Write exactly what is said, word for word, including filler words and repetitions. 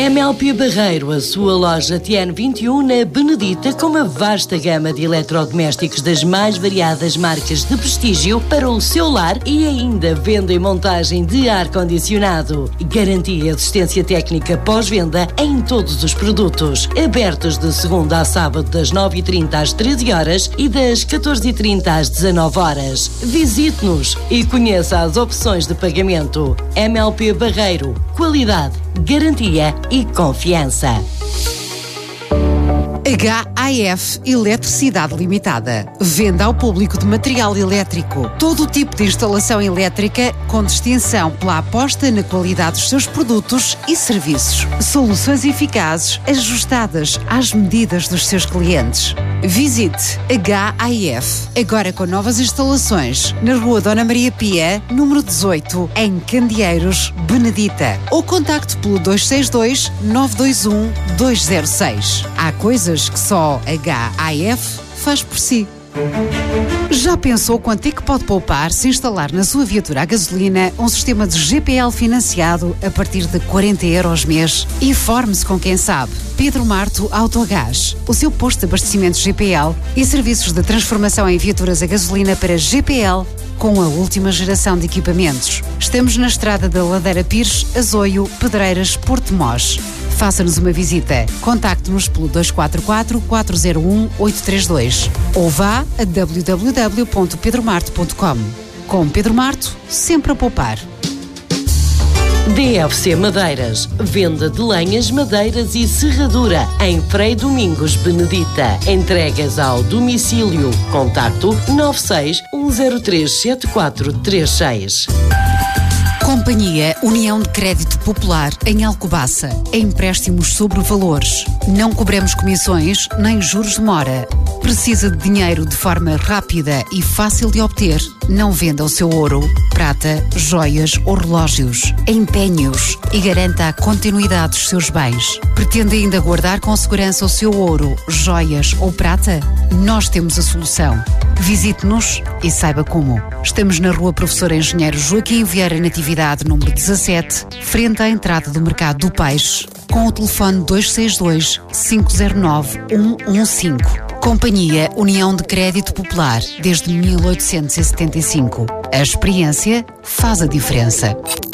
M L P Barreiro, a sua loja T N vinte e um na Benedita, com uma vasta gama de eletrodomésticos das mais variadas marcas de prestígio para o seu lar e ainda venda e montagem de ar-condicionado. Garantia e assistência técnica pós-venda em todos os produtos. Abertos de segunda a sábado das nove e trinta às treze horas e das catorze e trinta às dezanove horas. Visite-nos e conheça as opções de pagamento. M L P Barreiro. Qualidade, garantia e confiança. H I F Eletricidade Limitada. Venda ao público de material elétrico. Todo o tipo de instalação elétrica com distinção pela aposta na qualidade dos seus produtos e serviços. Soluções eficazes ajustadas às medidas dos seus clientes. Visite H I F, agora com novas instalações, na Rua Dona Maria Pia, número dezoito, em Candeeiros, Benedita. Ou contacte pelo dois seis dois, nove dois um, dois zero seis. Há coisas que só H I F faz por si. Já pensou quanto é que pode poupar se instalar na sua viatura a gasolina um sistema de G P L financiado a partir de quarenta euros mês? Informe-se com quem sabe. Pedro Marto Autogás, o seu posto de abastecimento G P L e serviços de transformação em viaturas a gasolina para G P L com a última geração de equipamentos. Estamos na estrada da Ladeira Pires, Azoio, Pedreiras, Porto Mós. Faça-nos uma visita. Contacte-nos pelo dois quatro quatro, quatro zero um, oito três dois ou vá a w w w ponto pedro marto ponto com. Com Pedro Marto, sempre a poupar. D F C Madeiras. Venda de lenhas, madeiras e serradura em Frei Domingos, Benedita. Entregas ao domicílio. Contacto nove seis um zero três sete quatro três seis. Companhia União de Crédito Popular em Alcobaça. Empréstimos sobre valores. Não cobramos comissões nem juros de mora. Precisa de dinheiro de forma rápida e fácil de obter? Não venda o seu ouro, prata, joias ou relógios. Empenhe-os e garanta a continuidade dos seus bens. Pretende ainda guardar com segurança o seu ouro, joias ou prata? Nós temos a solução. Visite-nos e saiba como. Estamos na Rua Professor Engenheiro Joaquim Vieira Natividade, número dezassete, frente à entrada do Mercado do Peixe, com o telefone dois seis dois, cinco zero nove, um um cinco. Companhia União de Crédito Popular, desde mil oitocentos e setenta e cinco. A experiência faz a diferença.